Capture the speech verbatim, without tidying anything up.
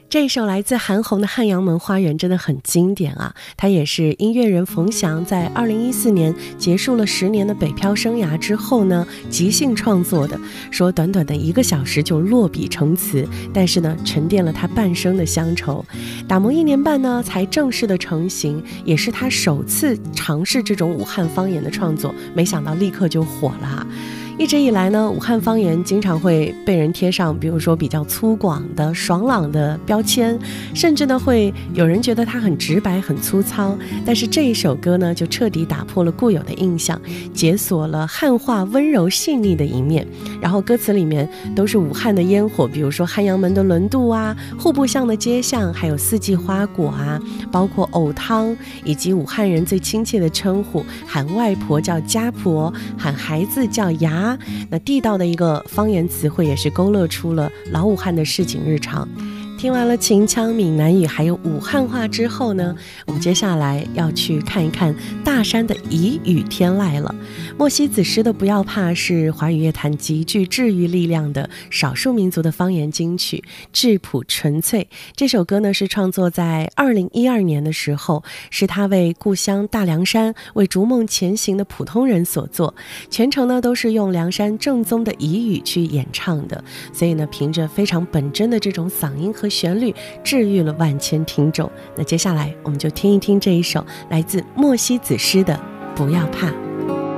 这一首来自韩红的《汉阳门花园》真的很经典啊！它也是音乐人冯翔在二零一四年结束了十年的北漂生涯之后呢，即兴创作的。说短短的一个小时就落笔成词，但是呢，沉淀了他半生的乡愁。打磨一年半呢，才正式的成型，也是他首次尝试这种武汉方言的创作，没想到立刻就火了。一直以来呢，武汉方言经常会被人贴上比如说比较粗犷的爽朗的标签，甚至呢会有人觉得它很直白很粗糙，但是这一首歌呢就彻底打破了固有的印象，解锁了汉话温柔细腻的一面。然后歌词里面都是武汉的烟火，比如说汉阳门的轮渡啊，户部巷的街巷，还有四季花果啊，包括藕汤，以及武汉人最亲切的称呼，喊外婆叫家婆，喊孩子叫牙。那地道的一个方言词汇也是勾勒出了老武汉的市井日常。听完了秦腔、闽南语还有武汉话之后呢，我们接下来要去看一看大山的彝语天籁了。莫西子诗的《不要怕》是华语乐坛极具治愈力量的少数民族的方言金曲，质朴纯粹。这首歌呢是创作在二零一二年的时候，是他为故乡大凉山、为逐梦前行的普通人所作，全程呢都是用凉山正宗的彝语去演唱的，所以呢凭着非常本真的这种嗓音和旋律治愈了万千听众。那接下来我们就听一听这一首来自莫西子诗的《不要怕》。